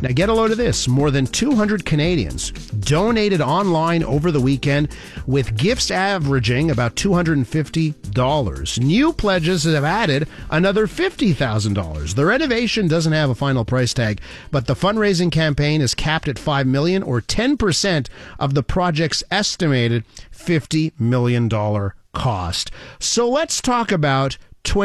Now get a load of this. More than 200 Canadians donated online over the weekend with gifts averaging about $250. New pledges have added another $50,000. The renovation doesn't have a final price tag, but the fundraising campaign is capped at $5 million or 10% of the project's estimated $50 million cost. So let's talk about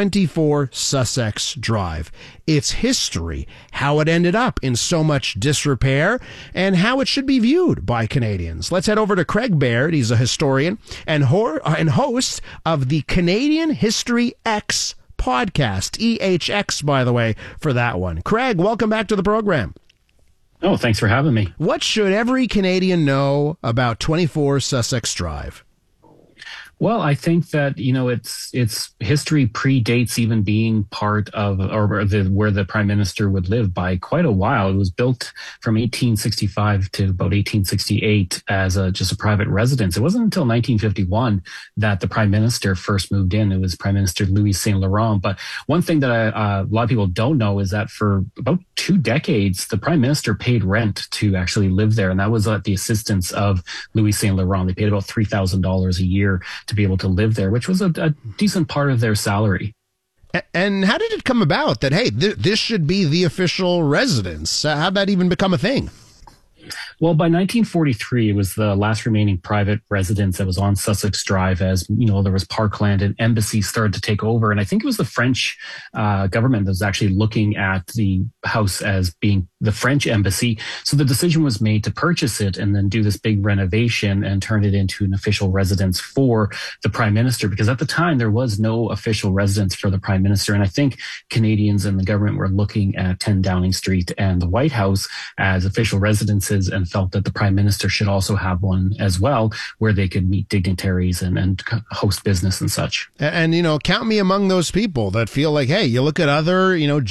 24 Sussex Drive, its history, how it ended up in so much disrepair, and how it should be viewed by Canadians. Let's head over to Craig Baird. He's a historian and host of the Canadian History X podcast, EHX, by the way, for that one. Craig, welcome back to the program. Oh, thanks for having me. What should every Canadian know about 24 Sussex Drive? Well, I think that, its history predates even being part of where the prime minister would live by quite a while. It was built from 1865 to about 1868 as just a private residence. It wasn't until 1951 that the prime minister first moved in. It was Prime Minister Louis Saint Laurent. But one thing that a lot of people don't know is that for about 2 decades, the prime minister paid rent to actually live there. And that was at the assistance of Louis Saint Laurent. They paid about $3,000 a year to be able to live there, which was a decent part of their salary. And how did it come about that, hey, this should be the official residence? How'd that even become a thing? Well, by 1943, it was the last remaining private residence that was on Sussex Drive as, there was parkland and embassies started to take over. And I think it was the French government that was actually looking at the house as being the French embassy. So the decision was made to purchase it and then do this big renovation and turn it into an official residence for the prime minister, because at the time there was no official residence for the prime minister. And I think Canadians and the government were looking at 10 Downing Street and the White House as official residences and felt that the prime minister should also have one as well, where they could meet dignitaries and host business and such. And, count me among those people that feel like, hey, you look at other,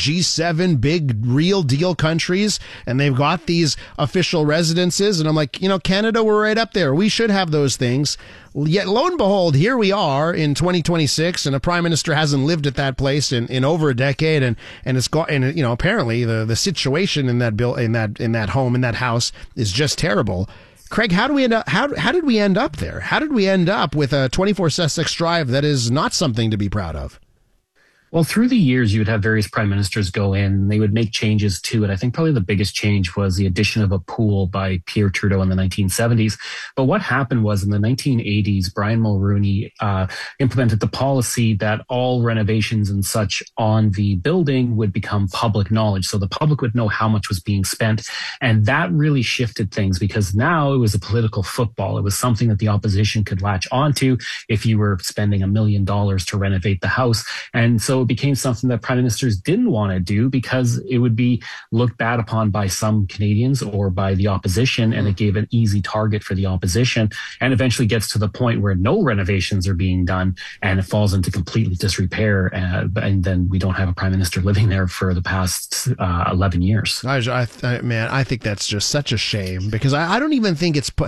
G7 big real deal countries and they've got these official residences. And I'm like, Canada, we're right up there. We should have those things. Yet, lo and behold, here we are in 2026, and a prime minister hasn't lived at that place in over a decade, and it's got, and apparently the situation in that home, in that house, is just terrible. Craig, how do we end up? How did we end up there? How did we end up with a 24 Sussex Drive that is not something to be proud of? Well, through the years, you would have various prime ministers go in and they would make changes to it. I think probably the biggest change was the addition of a pool by Pierre Trudeau in the 1970s. But what happened was in the 1980s, Brian Mulroney implemented the policy that all renovations and such on the building would become public knowledge. So the public would know how much was being spent. And that really shifted things because now it was a political football. It was something that the opposition could latch onto if you were spending $1 million to renovate the house. And so it became something that prime ministers didn't want to do because it would be looked bad upon by some Canadians or by the opposition, and it gave an easy target for the opposition, and eventually gets to the point where no renovations are being done and it falls into completely disrepair, and then we don't have a prime minister living there for the past 11 years. I think that's just such a shame because I don't even think it's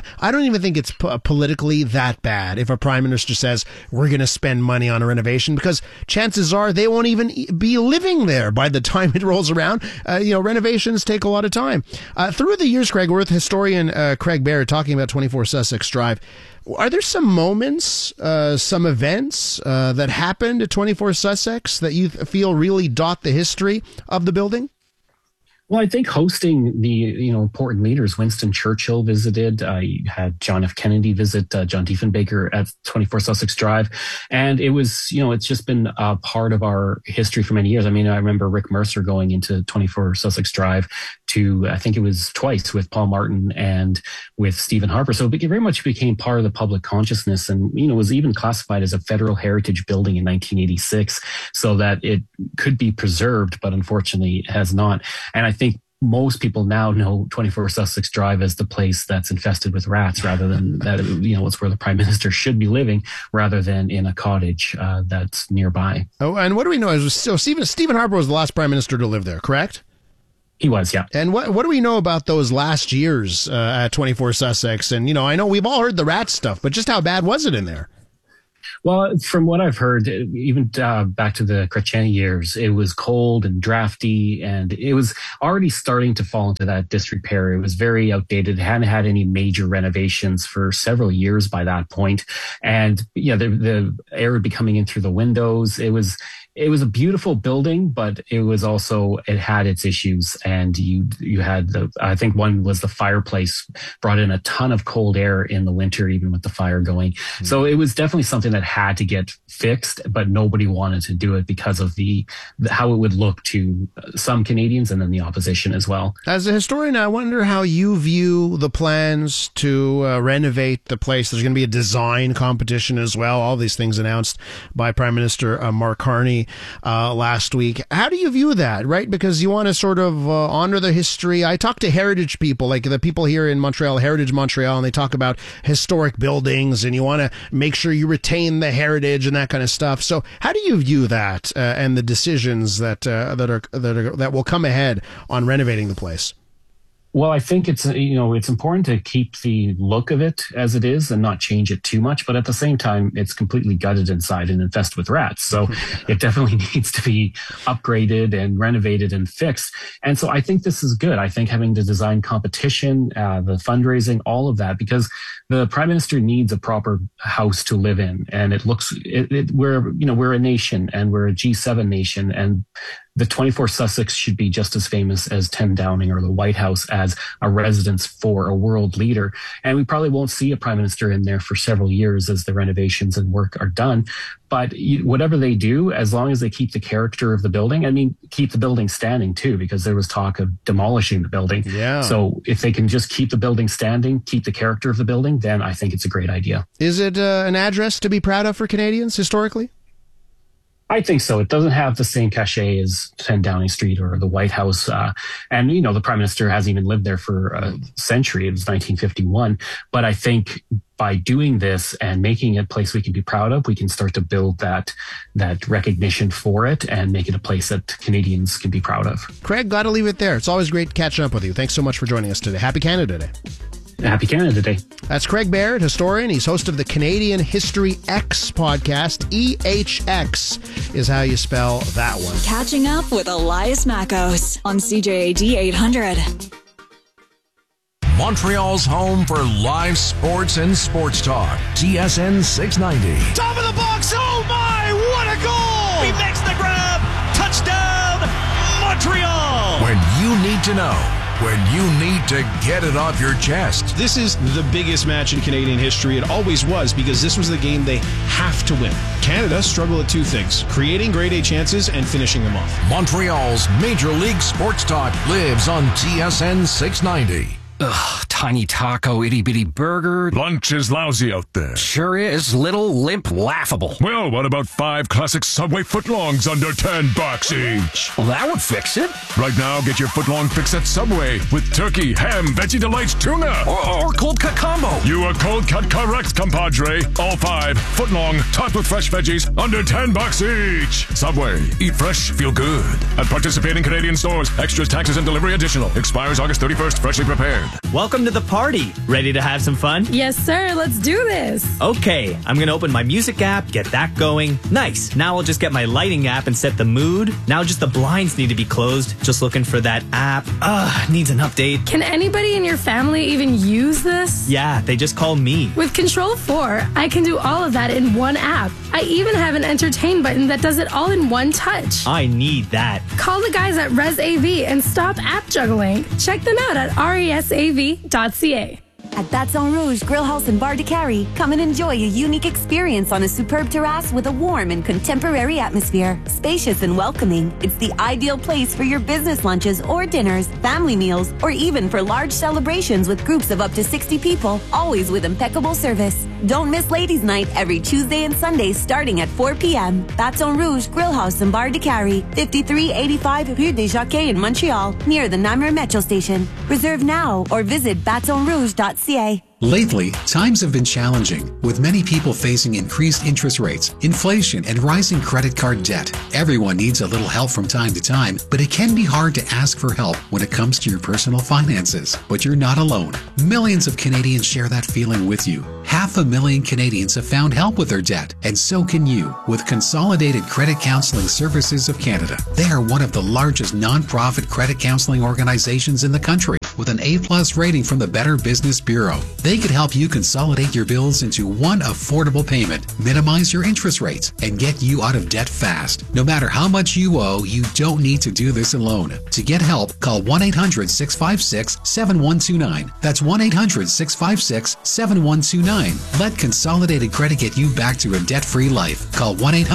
politically that bad if a prime minister says we're going to spend money on a renovation, because chances are they won't even be living there by the time it rolls around. Renovations take a lot of time. Through the years, Craig, we're with historian Craig Baird talking about 24 Sussex Drive. Are there some moments, some events that happened at 24 Sussex that you feel really dot the history of the building? Well, I think hosting the important leaders, Winston Churchill visited. You had John F. Kennedy visit John Diefenbaker at 24 Sussex Drive, and it was it's just been a part of our history for many years. I mean, I remember Rick Mercer going into 24 Sussex Drive to, I think it was twice, with Paul Martin and with Stephen Harper. So it very much became part of the public consciousness, and was even classified as a federal heritage building in 1986, so that it could be preserved, but unfortunately it has not. And I think most people now know 24 Sussex Drive as the place that's infested with rats, rather than that, it's where the prime minister should be living, rather than in a cottage that's nearby. Oh, and what do we know? So Stephen Harper was the last prime minister to live there, correct? He was, yeah. And what do we know about those last years at 24 Sussex? And, I know we've all heard the rat stuff, but just how bad was it in there? Well, from what I've heard, even back to the Chrétien years, it was cold and drafty, and it was already starting to fall into that disrepair. It was very outdated. It hadn't had any major renovations for several years by that point. And the air would be coming in through the windows. It was a beautiful building, but it had its issues. And you had I think one was the fireplace brought in a ton of cold air in the winter, even with the fire going. Mm-hmm. So it was definitely something that had to get fixed, but nobody wanted to do it because of how it would look to some Canadians and then the opposition as well. As a historian, I wonder how you view the plans to renovate the place. There's going to be a design competition as well. All these things announced by Prime Minister Mark Carney last week. How do you view that, right? Because you want to sort of honor the history. I talk to heritage people, like the people here in Montreal, Heritage Montreal, and they talk about historic buildings, and you want to make sure you retain the heritage and that kind of stuff. So how do you view that and the decisions that will come ahead on renovating the place? Well, I think it's important to keep the look of it as it is and not change it too much. But at the same time, it's completely gutted inside and infested with rats. So it definitely needs to be upgraded and renovated and fixed. And so I think this is good. I think having the design competition, the fundraising, all of that, because the Prime Minister needs a proper house to live in. And we're a nation, and we're a G7 nation, and the 24 Sussex should be just as famous as 10 Downing or the White House as a residence for a world leader. And we probably won't see a prime minister in there for several years as the renovations and work are done. But whatever they do, as long as they keep the character of the building, keep the building standing too, because there was talk of demolishing the building. Yeah. So if they can just keep the building standing, keep the character of the building, then I think it's a great idea. Is it an address to be proud of for Canadians historically? I think so. It doesn't have the same cachet as 10 Downing Street or the White House. And the Prime Minister hasn't even lived there for a century. It was 1951. But I think by doing this and making it a place we can be proud of, we can start to build that recognition for it and make it a place that Canadians can be proud of. Craig, got to leave it there. It's always great catching up with you. Thanks so much for joining us today. Happy Canada Day. Happy Canada Day. That's Craig Baird, historian. He's host of the Canadian History X podcast. EHX is how you spell that one. Catching up with Elias Mackos on CJAD 800. Montreal's home for live sports and sports talk. TSN 690. Top of the box. Oh my, what a goal! He makes the grab. Touchdown, Montreal. When you need to know. When you need to get it off your chest. This is the biggest match in Canadian history. It always was, because this was the game they have to win. Canada struggle at two things: creating grade A chances and finishing them off. Montreal's Major League Sports Talk lives on TSN 690. Ugh, tiny taco, itty-bitty burger. Lunch is lousy out there. Sure is. Little, limp, laughable. Well, what about 5 classic Subway footlongs under $10 each? Well, that would fix it. Right now, get your footlong fix at Subway with turkey, ham, Veggie Delights, tuna. Or cold cut combo. You are cold cut correct, compadre. All 5 footlong, topped with fresh veggies, under $10 each. Subway. Eat fresh, feel good. At participating Canadian stores. Extras, taxes, and delivery additional. Expires August 31st. Freshly prepared. Welcome to the party. Ready to have some fun? Yes, sir. Let's do this. Okay, I'm going to open my music app, get that going. Nice. Now I'll just get my lighting app and set the mood. Now just the blinds need to be closed. Just looking for that app. Needs an update. Can anybody in your family even use this? Yeah, they just call me. With Control 4, I can do all of that in one app. I even have an entertain button that does it all in one touch. I need that. Call the guys at ResAV and stop app juggling. Check them out at resav.ca. At Baton Rouge Grill House and Bar de Carry, come and enjoy a unique experience on a superb terrace with a warm and contemporary atmosphere. Spacious and welcoming, it's the ideal place for your business lunches or dinners, family meals, or even for large celebrations with groups of up to 60 people, always with impeccable service. Don't miss Ladies' Night every Tuesday and Sunday starting at 4 p.m. Baton Rouge Grill House and Bar de Carry, 5385 Rue des Jockeys in Montreal, near the Namur Metro Station. Reserve now or visit batonrouge.ca. Lately, times have been challenging, with many people facing increased interest rates, inflation, and rising credit card debt. Everyone needs a little help from time to time, but it can be hard to ask for help when it comes to your personal finances. But you're not alone. Millions of Canadians share that feeling with you. 500,000 Canadians have found help with their debt, and so can you with Consolidated Credit Counseling Services of Canada. They are one of the largest non-profit credit counseling organizations in the country with an A+ rating from the Better Business Bureau. They could help you consolidate your bills into one affordable payment, minimize your interest rates, and get you out of debt fast. No matter how much you owe, you don't need to do this alone. To get help, call 1-800-656-7129. That's 1-800-656-7129. Let Consolidated Credit get you back to a debt-free life. Call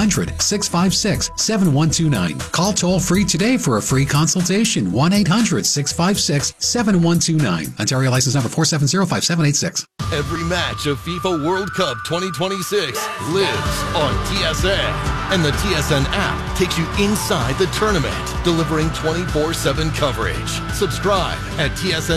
1-800-656-7129. Call toll-free today for a free consultation. 1-800-656-7129. Ontario license number 4705786. Every match of FIFA World Cup 2026 lives on TSN. And the TSN app takes you inside the tournament, delivering 24/7 coverage. Subscribe at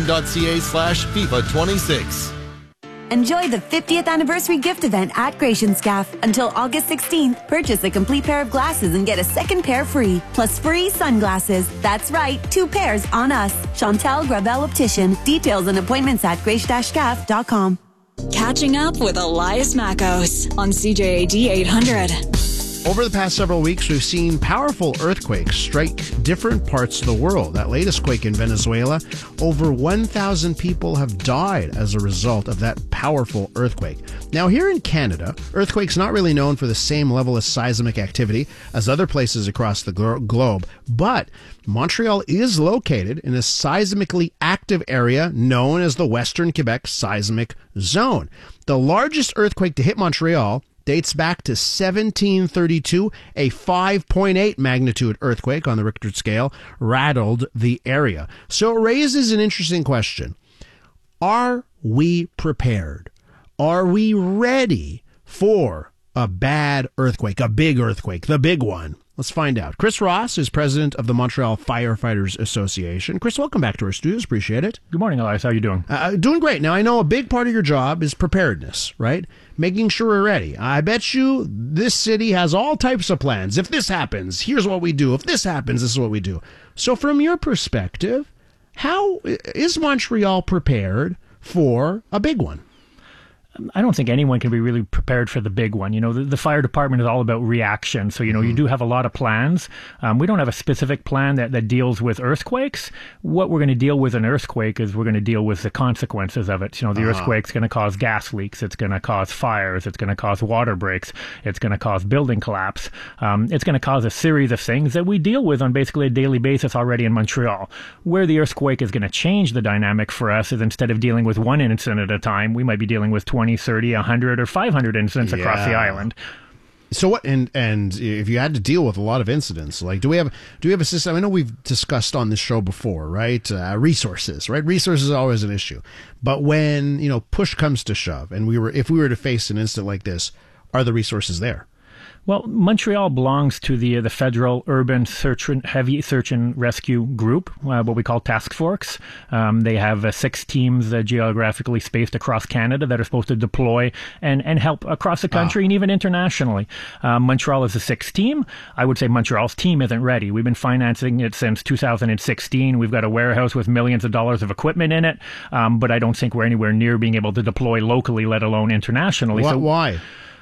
tsn.ca/FIFA26. Enjoy the 50th anniversary gift event at Gratianscaf. Until August 16th, purchase a complete pair of glasses and get a second pair free, plus free sunglasses. That's right, 2 pairs on us. Chantel Gravel Optician. Details and appointments at grace-scaf.com. Catching up with Elias Mackos on CJAD 800. Over the past several weeks, we've seen powerful earthquakes strike different parts of the world. That latest quake in Venezuela, over 1,000 people have died as a result of that powerful earthquake. Now, here in Canada, earthquakes not really known for the same level of seismic activity as other places across the globe, but Montreal is located in a seismically active area known as the Western Quebec Seismic Zone. The largest earthquake to hit Montreal dates back to 1732. A 5.8 magnitude earthquake on the Richter scale rattled the area. So it raises an interesting question. Are we prepared? Are we ready for a bad earthquake, a big earthquake, the big one? Let's find out. Chris Ross is president of the Montreal Firefighters Association. Chris, welcome back to our studios. Appreciate it. Good morning, Elias. How are you doing? Doing great. Now, I know a big part of your job is preparedness, right? Making sure we're ready. I bet you this city has all types of plans. If this happens, here's what we do. If this happens, this is what we do. So from your perspective, how is Montreal prepared for a big one? I don't think anyone can be really prepared for the big one. You know, the fire department is all about reaction. So, you know, you do have a lot of plans. We don't have a specific plan that deals with earthquakes. What we're going to deal with an earthquake is we're going to deal with the consequences of it. You know, the earthquake's going to cause gas leaks. It's going to cause fires. It's going to cause water breaks. It's going to cause building collapse. It's going to cause a series of things that we deal with on basically a daily basis already in Montreal. Where the earthquake is going to change the dynamic for us is instead of dealing with one incident at a time, we might be dealing with 20, 30, 100, or 500 incidents across the island. So what? And if you had to deal with a lot of incidents, like do we have a system? I know we've discussed on this show before, right? Resources, right? Resources are always an issue. But when push comes to shove, and if we were to face an incident like this, are the resources there? Well, Montreal belongs to the Federal Urban Heavy Search and Rescue Group, what we call task force. They have 6 teams geographically spaced across Canada that are supposed to deploy and help across the country and even internationally. Montreal is the 6th team. I would say Montreal's team isn't ready. We've been financing it since 2016. We've got a warehouse with millions of dollars of equipment in it, but I don't think we're anywhere near being able to deploy locally, let alone internationally. Why?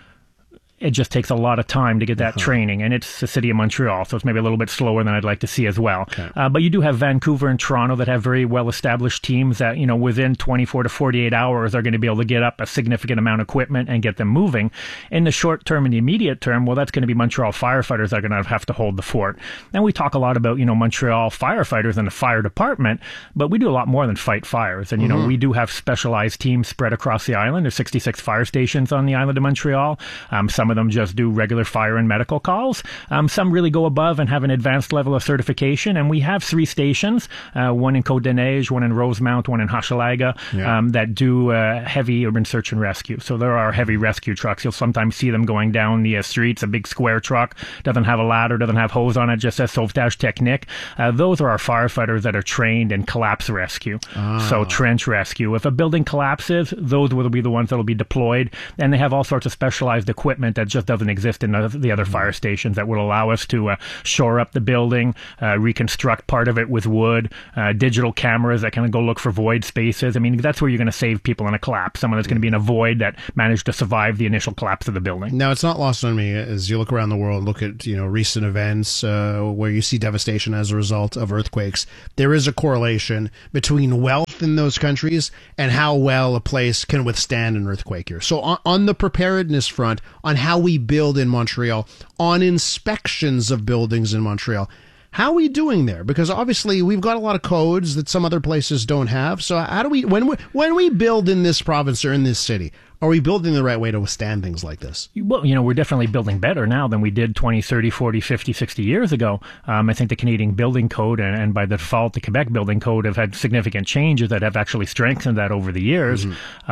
It just takes a lot of time to get that training, and it's the city of Montreal, so it's maybe a little bit slower than I'd like to see as well. Okay. But you do have Vancouver and Toronto that have very well-established teams that, within 24 to 48 hours are going to be able to get up a significant amount of equipment and get them moving. In the short term and the immediate term, well, that's going to be Montreal firefighters that are going to have to hold the fort. And we talk a lot about, Montreal firefighters and the fire department, but we do a lot more than fight fires. And, we do have specialized teams spread across the island. There's 66 fire stations on the island of Montreal. Some of them just do regular fire and medical calls. Some really go above and have an advanced level of certification. And we have 3 stations, one in Côte-des-Neiges, one in Rosemount, one in Hochelaga, that do heavy urban search and rescue. So there are heavy rescue trucks. You'll sometimes see them going down the streets, a big square truck, doesn't have a ladder, doesn't have hose on it, just says Sauvetage Technique. Those are our firefighters that are trained in collapse rescue. So trench rescue. If a building collapses, those will be the ones that will be deployed. And they have all sorts of specialized equipment equipment that just doesn't exist in the other fire stations that would allow us to shore up the building, reconstruct part of it with wood, digital cameras that can go look for void spaces. I mean, that's where you're going to save people in a collapse. Someone that's going to be in a void that managed to survive the initial collapse of the building. Now, it's not lost on me as you look around the world, look at recent events where you see devastation as a result of earthquakes. There is a correlation between wealth in those countries and how well a place can withstand an earthquake here. So on the preparedness front, on how we build in Montreal, on inspections of buildings in Montreal, how are we doing there? Because obviously we've got a lot of codes that some other places don't have. So how do we, when we build in this province or in this city, are we building the right way to withstand things like this? Well, we're definitely building better now than we did 20, 30, 40, 50, 60 years ago. I think the Canadian Building Code and by default the Quebec Building Code have had significant changes that have actually strengthened that over the years.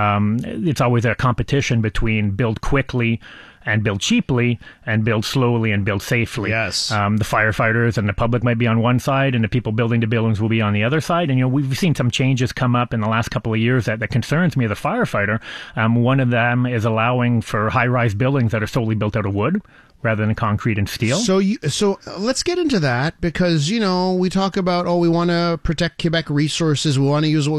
It's always a competition between build quickly and build cheaply and build slowly and build safely. Yes. The firefighters and the public might be on one side and the people building the buildings will be on the other side. And, we've seen some changes come up in the last couple of years that concerns me as a firefighter. One of them is allowing for high-rise buildings that are solely built out of wood rather than concrete and steel. So let's get into that because, we talk about, we want to protect Quebec resources. We want to use what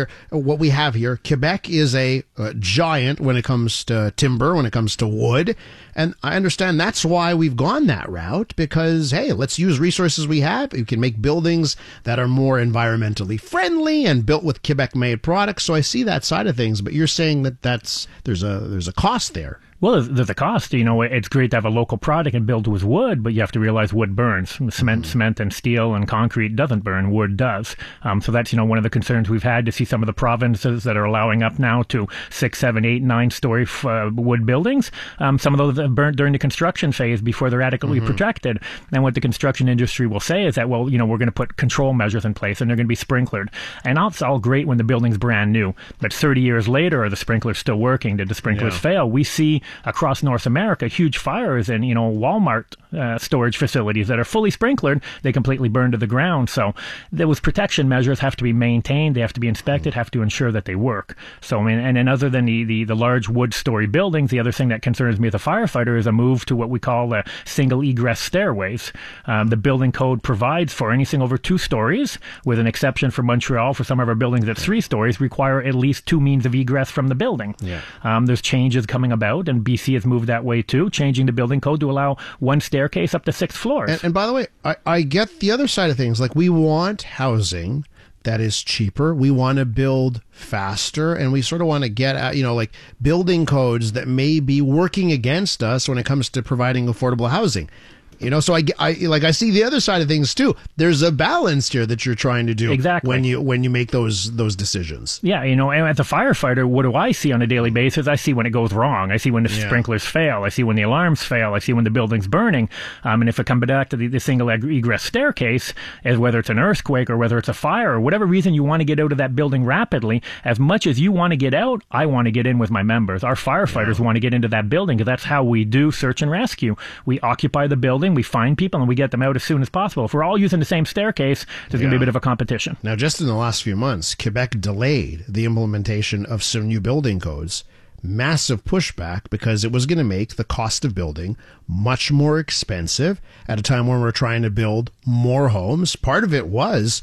we have here. Quebec is a giant when it comes to timber, when it comes to wood. And I understand that's why we've gone that route because, hey, let's use resources we have. We can make buildings that are more environmentally friendly and built with Quebec-made products. So I see that side of things, but you're saying that there's a cost there. Well, there's a cost. It's great to have a local product and build with wood, but you have to realize wood burns. Cement and steel and concrete doesn't burn. Wood does. So that's, one of the concerns we've had to see some of the provinces that are allowing up now to 6, 7, 8, 9-story wood buildings. Some of those have burnt during the construction phase before they're adequately protected. And what the construction industry will say is that, we're going to put control measures in place and they're going to be sprinklered. And that's all great when the building's brand new. But 30 years later, are the sprinklers still working? Did the sprinklers fail? We see across North America huge fires in Walmart storage facilities that are fully sprinklered. They completely burn to the ground. So those protection measures have to be maintained. They have to be inspected, have to ensure that they work. So and then other than the large wood story buildings, the other thing that concerns me as a firefighter is a move to what we call single egress stairways. The building code provides for anything over 2 stories, with an exception for Montreal. For some of our buildings at 3 stories, require at least 2 means of egress from the building. There's changes coming about, and BC has moved that way too, changing the building code to allow 1 staircase up to 6 floors. And by the way, I get the other side of things. Like, we want housing that is cheaper. We want to build faster, and we sort of want to get at, building codes that may be working against us when it comes to providing affordable housing. So I see the other side of things too. There's a balance here that you're trying to do exactly when you make those decisions. Yeah, and as a firefighter, what do I see on a daily basis? I see when it goes wrong. I see when the sprinklers fail. I see when the alarms fail. I see when the building's burning. And if it comes back to the single egress staircase, as whether it's an earthquake or whether it's a fire or whatever reason you want to get out of that building rapidly, as much as you want to get out, I want to get in with my members. Our firefighters want to get into that building because that's how we do search and rescue. We occupy the building. We find people and we get them out as soon as possible. If we're all using the same staircase, there's going to be a bit of a competition. Now, just in the last few months, Quebec delayed the implementation of some new building codes. Massive pushback because it was going to make the cost of building much more expensive at a time when we're trying to build more homes. Part of it was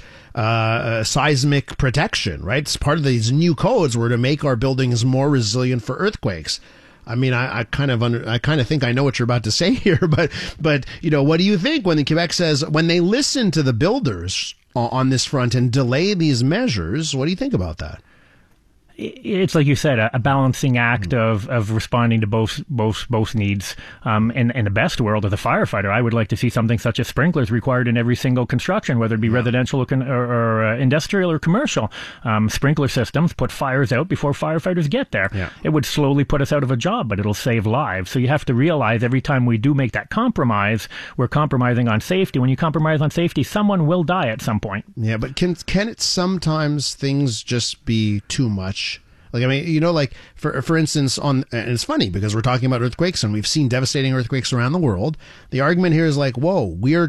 seismic protection, right? It's part of these new codes were to make our buildings more resilient for earthquakes. I mean, I kind of think I know what you're about to say here, but what do you think when the Quebec says, when they listen to the builders on this front and delay these measures? What do you think about that? It's like you said, a balancing act of responding to both needs. In the best world of the firefighter, I would like to see something such as sprinklers required in every single construction, whether it be residential or industrial or commercial. Sprinkler systems put fires out before firefighters get there. It would slowly put us out of a job, but it'll save lives. So you have to realize every time we do make that compromise, we're compromising on safety. When you compromise on safety, someone will die at some point. Yeah, but can it sometimes things just be too much? Like, I mean, you know, like for instance, and it's funny because we're talking about earthquakes and we've seen devastating earthquakes around the world. The argument here is like, whoa, we're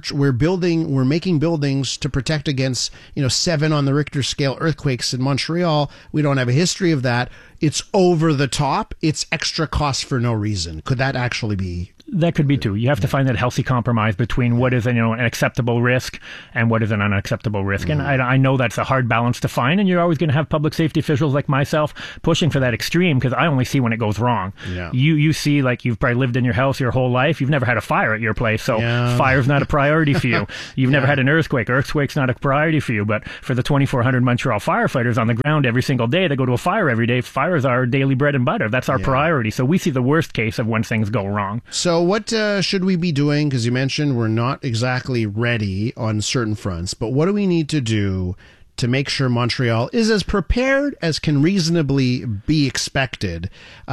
making buildings to protect against, 7 on the Richter scale earthquakes in Montreal. We don't have a history of that. It's over the top. It's extra cost for no reason. Could that actually be? That could be too. You have to find that healthy compromise between what is an acceptable risk and what is an unacceptable risk. And I know that's a hard balance to find, and you're always going to have public safety officials like myself pushing for that extreme because I only see when it goes wrong. Yeah. You see, like, you've probably lived in your house your whole life. You've never had a fire at your place, so fire's not a priority for you. You've never had an earthquake. Earthquake's not a priority for you. But for the 2,400 Montreal firefighters on the ground every single day, they go to a fire every day. Fires are daily bread and butter. That's our priority. So we see the worst case of when things go wrong. So what should we be doing? Because you mentioned we're not exactly ready on certain fronts, but what do we need to do to make sure Montreal is as prepared as can reasonably be expected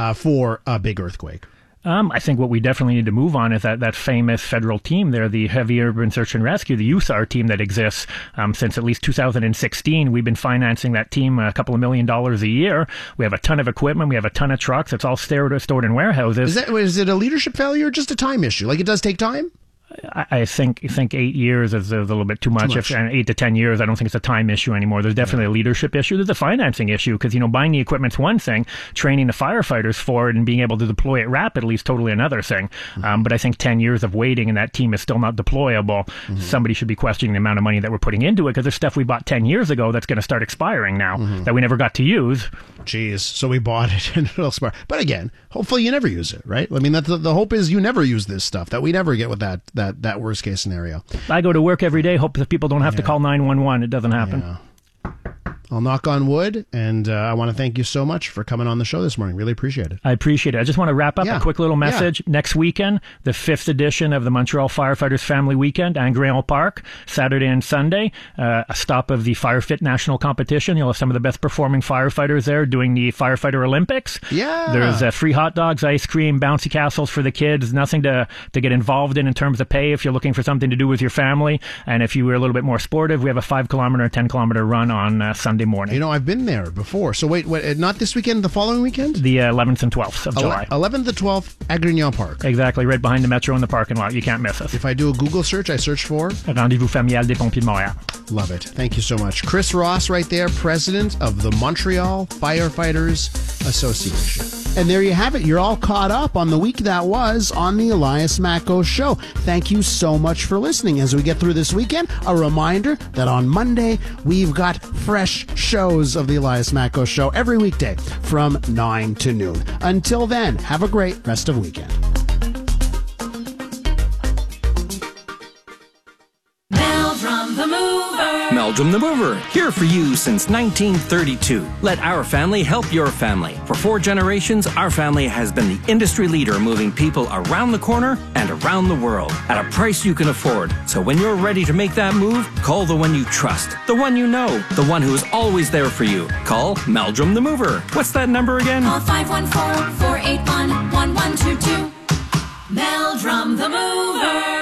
for a big earthquake? I think what we definitely need to move on is that famous federal team there, the Heavy Urban Search and Rescue, the USAR team that exists since at least 2016. We've been financing that team a couple of $1 million a year. We have a ton of equipment. We have a ton of trucks. It's all stored in warehouses. Is it a leadership failure or just a time issue? Like, it does take time? I think 8 years is a little bit too much. If 8 to 10 years, I don't think it's a time issue anymore. There's definitely a leadership issue. There's a financing issue because, buying the equipment's one thing. Training the firefighters for it and being able to deploy it rapidly is totally another thing. But I think 10 years of waiting and that team is still not deployable. Somebody should be questioning the amount of money that we're putting into it because there's stuff we bought 10 years ago that's going to start expiring now that we never got to use. Jeez. So we bought it and it'll expire. But again, hopefully you never use it, right? I mean, that's the hope is you never use this stuff, that we never get with that worst case scenario. I go to work every day, hope that people don't have to call 911. It doesn't happen. Yeah. I'll knock on wood, and I want to thank you so much for coming on the show this morning. Really appreciate it. I appreciate it. I just want to wrap up a quick little message. Next weekend, the 5th edition of the Montreal Firefighters Family Weekend, Angréon Park, Saturday and Sunday, a stop of the FireFit National Competition. You'll have some of the best performing firefighters there doing the Firefighter Olympics. Yeah. There's free hot dogs, ice cream, bouncy castles for the kids, nothing to get involved in terms of pay if you're looking for something to do with your family. And if you were a little bit more sportive, we have a 5-kilometer, 10-kilometer run on Sunday morning. I've been there before. So wait, not this weekend, the following weekend? The 11th and 12th of July. 11th and 12th, Angréon Park. Exactly, right behind the Metro in the parking lot. You can't miss us. If I do a Google search, I search for? Rendez-vous familial des Pompiers de Montréal. Love it. Thank you so much. Chris Ross right there, president of the Montreal Firefighters Association. And there you have it. You're all caught up on the week that was on the Elias Macko Show. Thank you so much for listening. As we get through this weekend, a reminder that on Monday, we've got fresh shows of the Elias Macko Show every weekday from 9 to noon. Until then, have a great rest of weekend. Meldrum the Mover. Meldrum the Mover, here for you since 1932. Let our family help your family. For 4 generations, our family has been the industry leader moving people around the corner and around the world at a price you can afford. So when you're ready to make that move, call the one you trust, the one you know, the one who is always there for you. Call Meldrum the Mover. What's that number again? Call 514-481-1122. Meldrum the Mover.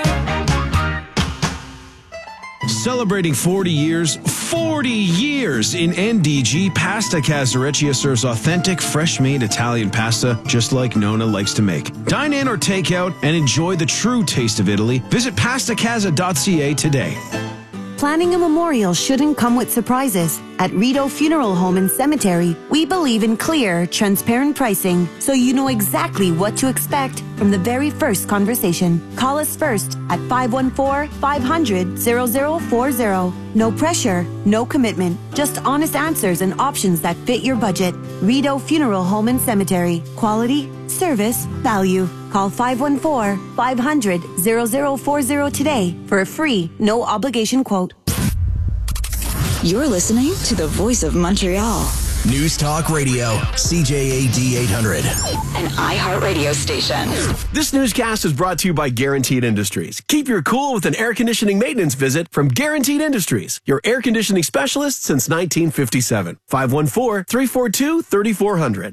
Celebrating 40 years in NDG, Pasta Casareccia serves authentic, fresh-made Italian pasta just like Nona likes to make. Dine in or take out and enjoy the true taste of Italy. Visit pastacasa.ca today. Planning a memorial shouldn't come with surprises. At Rideau Funeral Home and Cemetery, we believe in clear, transparent pricing so you know exactly what to expect from the very first conversation. Call us first at 514-500-0040. No pressure, no commitment, just honest answers and options that fit your budget. Rideau Funeral Home and Cemetery. Quality, service, value. Call 514-500-0040 today for a free, no obligation quote. You're listening to the Voice of Montreal. News Talk Radio, CJAD 800. An iHeartRadio station. This newscast is brought to you by Guaranteed Industries. Keep your cool with an air conditioning maintenance visit from Guaranteed Industries, your air conditioning specialist since 1957. 514-342-3400.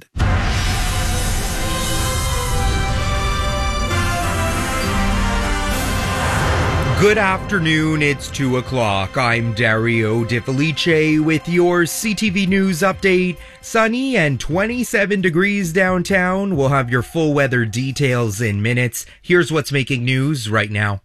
Good afternoon, it's 2 o'clock. I'm Dario De Felice with your CTV News update. Sunny and 27 degrees downtown. We'll have your full weather details in minutes. Here's what's making news right now.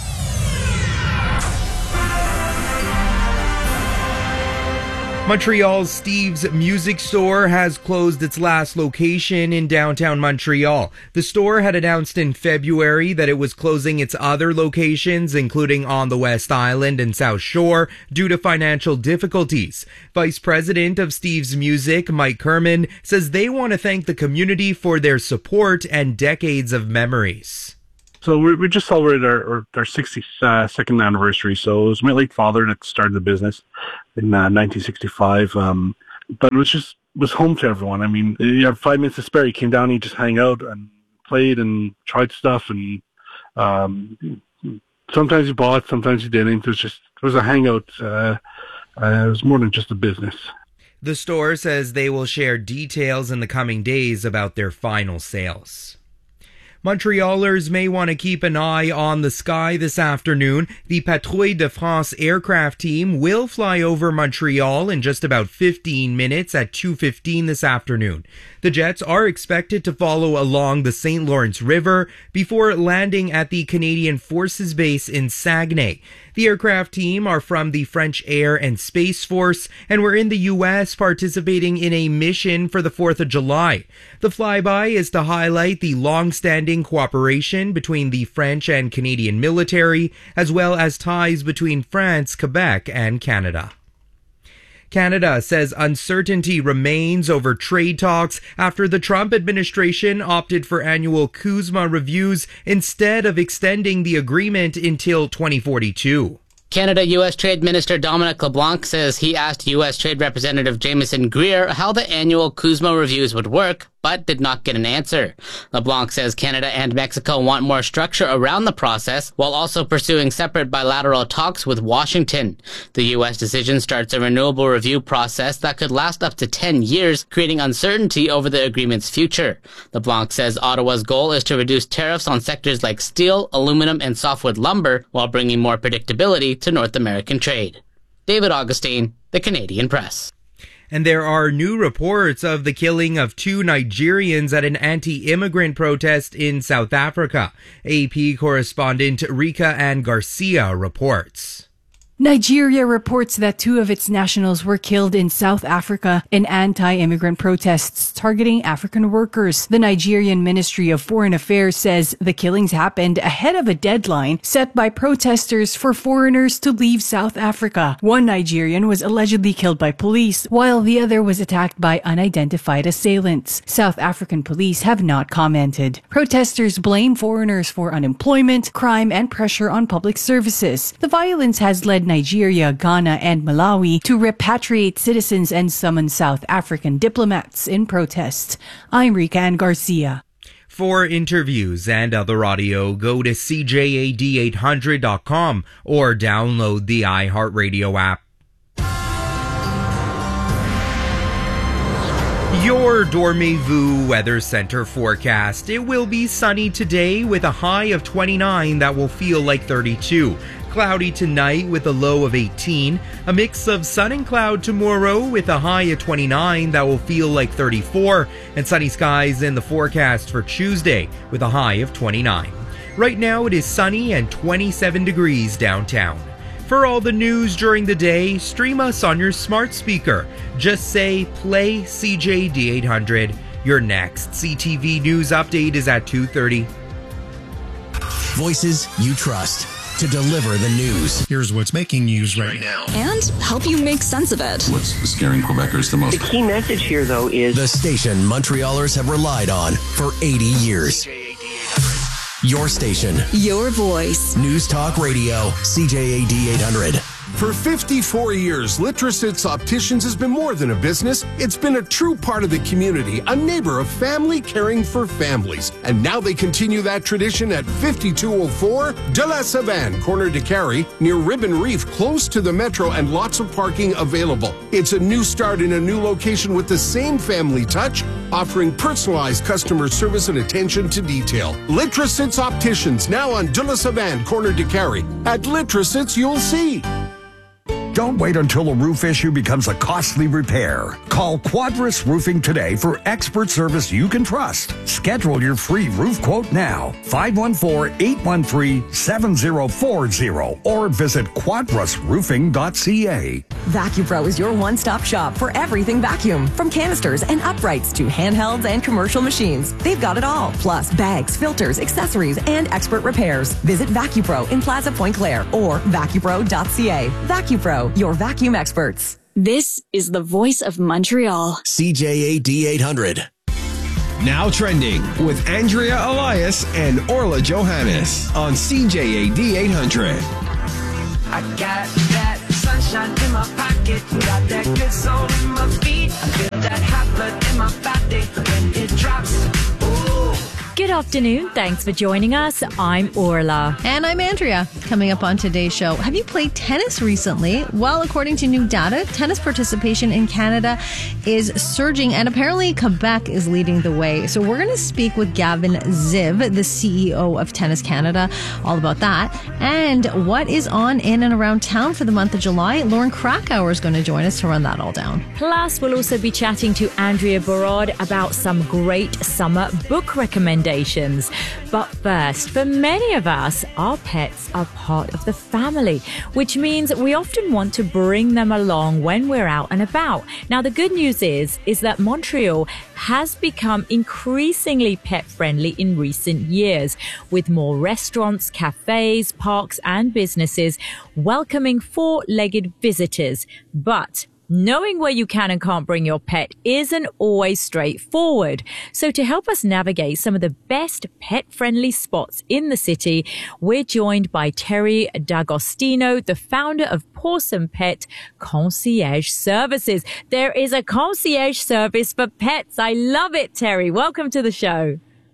Montreal's Steve's Music Store has closed its last location in downtown Montreal. The store had announced in February that it was closing its other locations, including on the West Island and South Shore, due to financial difficulties. Vice President of Steve's Music, Mike Kerman, says they want to thank the community for their support and decades of memories. So we just celebrated our 62nd anniversary. So it was my late father that started the business in 1965. But it was home to everyone. I mean, you have 5 minutes to spare. You came down, you just hang out and played and tried stuff. And sometimes you bought, sometimes you didn't. It was a hangout. It was more than just a business. The store says they will share details in the coming days about their final sales. Montrealers may want to keep an eye on the sky this afternoon. The Patrouille de France aircraft team will fly over Montreal in just about 15 minutes at 2:15 this afternoon. The jets are expected to follow along the St. Lawrence River before landing at the Canadian Forces Base in Saguenay. The aircraft team are from the French Air and Space Force and were in the U.S. participating in a mission for the 4th of July. The flyby is to highlight the long-standing cooperation between the French and Canadian military, as well as ties between France, Quebec, and Canada. Canada says uncertainty remains over trade talks after the Trump administration opted for annual CUSMA reviews instead of extending the agreement until 2042. Canada-U.S. Trade Minister Dominic LeBlanc says he asked U.S. Trade Representative Jameson Greer how the annual CUSMA reviews would work, but did not get an answer. LeBlanc says Canada and Mexico want more structure around the process, while also pursuing separate bilateral talks with Washington. The U.S. decision starts a renewable review process that could last up to 10 years, creating uncertainty over the agreement's future. LeBlanc says Ottawa's goal is to reduce tariffs on sectors like steel, aluminum, and softwood lumber, while bringing more predictability to North American trade. David Augustine, The Canadian Press. And there are new reports of the killing of 2 Nigerians at an anti-immigrant protest in South Africa. AP correspondent Rika Ann Garcia reports. Nigeria reports that 2 of its nationals were killed in South Africa in anti-immigrant protests targeting African workers. The Nigerian Ministry of Foreign Affairs says the killings happened ahead of a deadline set by protesters for foreigners to leave South Africa. 1 Nigerian was allegedly killed by police, while the other was attacked by unidentified assailants. South African police have not commented. Protesters blame foreigners for unemployment, crime, and pressure on public services. The violence has led Nigeria, Ghana, and Malawi to repatriate citizens and summon South African diplomats in protest. I'm Rika Ann Garcia. For interviews and other audio, go to CJAD800.com or download the iHeartRadio app. Your Dormez-vous Weather Center forecast. It will be sunny today with a high of 29 that will feel like 32. Cloudy tonight with a low of 18. A mix of sun and cloud tomorrow with a high of 29 that will feel like 34. And sunny skies in the forecast for Tuesday with a high of 29. Right now it is sunny and 27 degrees downtown. For all the news during the day, stream us on your smart speaker. Just say, play CJAD 800. Your next CTV News update is at 2:30. Voices you trust to deliver the news. Here's what's making news right now. And help you make sense of it. What's scaring Quebecers the most? The key message here, though, is the station Montrealers have relied on for 80 years. Your station. Your voice. News Talk Radio, CJAD 800. For 54 years, Litrositz Opticians has been more than a business. It's been a true part of the community, a neighbor of family caring for families. And now they continue that tradition at 5204 De La Savane, corner de Carey, near Ribbon Reef, close to the metro and lots of parking available. It's a new start in a new location with the same family touch, offering personalized customer service and attention to detail. Litrositz Opticians, now on De La Savane, corner de Carey. At Litrositz, you'll see. Don't wait until a roof issue becomes a costly repair. Call Quadris Roofing today for expert service you can trust. Schedule your free roof quote now. 514-813-7040 or visit quadrisroofing.ca. VacuPro is your one-stop shop for everything vacuum. From canisters and uprights to handhelds and commercial machines. They've got it all. Plus bags, filters, accessories, and expert repairs. Visit VacuPro in Plaza Point Claire or vacupro.ca. VacuPro, your vacuum experts. This is the voice of Montreal. CJAD 800. Now trending with Andrea Elias and Orla Johannes on CJAD 800. I got that sunshine in my pocket, got that good soul in my feet. I feel that hot blood in my body when it drops. Ooh. Good afternoon. Thanks for joining us. I'm Orla. And I'm Andrea. Coming up on today's show, have you played tennis recently? Well, according to new data, tennis participation in Canada is surging, and apparently Quebec is leading the way. So we're going to speak with Gavin Ziv, the CEO of Tennis Canada, all about that. And what is on in and around town for the month of July? Lauren Krakauer is going to join us to run that all down. Plus, we'll also be chatting to Andrea Barad about some great summer book recommendations. But first, for many of us, our pets are part of the family, which means we often want to bring them along when we're out and about. Now, the good news is that Montreal has become increasingly pet-friendly in recent years, with more restaurants, cafes, parks, and businesses welcoming four-legged visitors. But knowing where you can and can't bring your pet isn't always straightforward. So to help us navigate some of the best pet-friendly spots in the city, we're joined by Terry D'Agostino, the founder of Pawsome Pet Concierge Services. There is a concierge service for pets. I love it, Terry. Welcome to the show.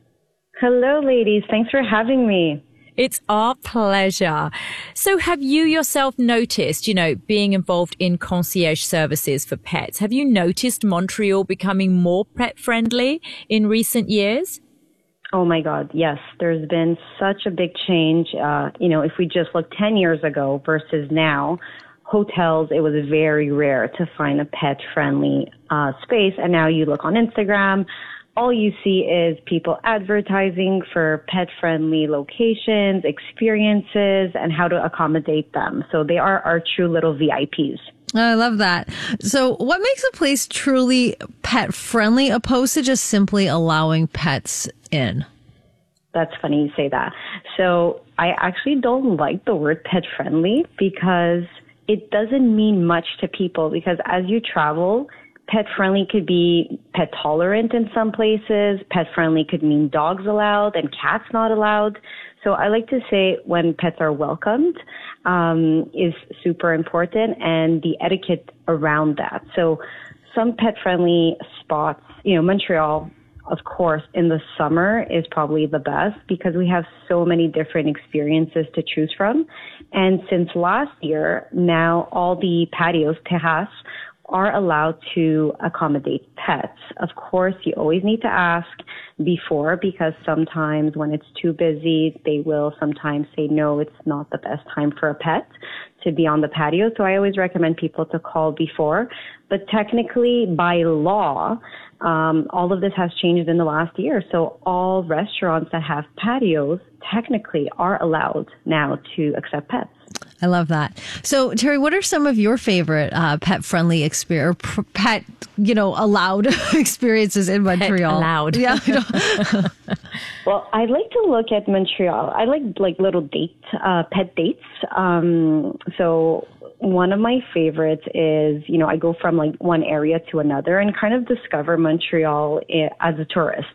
Hello, ladies. Thanks for having me. It's our pleasure. So have you yourself noticed, being involved in concierge services for pets, have you noticed Montreal becoming more pet friendly in recent years? Oh my God, yes. There's been such a big change. If we just look 10 years ago versus now, hotels, it was very rare to find a pet friendly space. And now you look on Instagram, all you see is people advertising for pet-friendly locations, experiences, and how to accommodate them. So they are our true little VIPs. I love that. So what makes a place truly pet-friendly opposed to just simply allowing pets in? That's funny you say that. So I actually don't like the word pet-friendly because it doesn't mean much to people, because as you travel, pet-friendly could be pet-tolerant in some places. Pet-friendly could mean dogs allowed and cats not allowed. So I like to say when pets are welcomed is super important, and the etiquette around that. So some pet-friendly spots, Montreal, of course, in the summer is probably the best because we have so many different experiences to choose from. And since last year, now all the patios, terraces, are allowed to accommodate pets. Of course, you always need to ask before, because sometimes when it's too busy, they will sometimes say, no, it's not the best time for a pet to be on the patio. So I always recommend people to call before. But technically, by law, all of this has changed in the last year. So all restaurants that have patios technically are allowed now to accept pets. I love that. So, Terry, what are some of your favorite pet-friendly allowed experiences in Montreal? Pet allowed. Yeah. Well, I like to look at Montreal. I like little pet dates. So one of my favorites is, I go from one area to another and kind of discover Montreal as a tourist.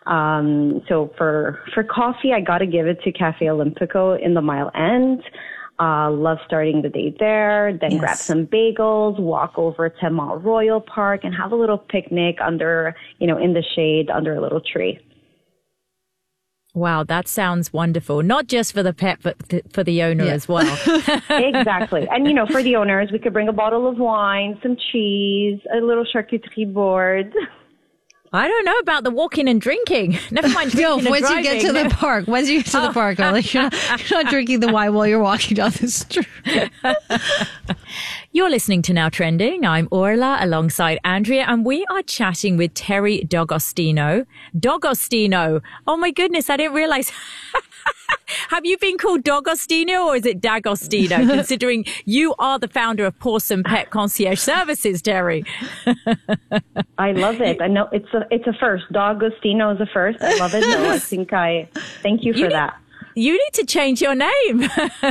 So for coffee, I got to give it to Cafe Olympico in the Mile End. Love starting the day there, then grab some bagels, walk over to Mont Royal Park and have a little picnic under, in the shade under a little tree. Wow, that sounds wonderful. Not just for the pet, but for the owner as well. Exactly. And, for the owners, we could bring a bottle of wine, some cheese, a little charcuterie board. I don't know about the walking and drinking. Never mind drinking and once driving. you get to the park, you're not drinking the wine while you're walking down the street. You're listening to Now Trending. I'm Orla alongside Andrea, and we are chatting with Terry D'Agostino. D'Agostino. Oh my goodness, I didn't realize. Have you been called D'Agostino or is it D'Agostino, considering you are the founder of Pawsome Pet Concierge Services, Terry? I love it. I know it's a first. D'Agostino is a first. I love it. So thank you for that. You need to change your name.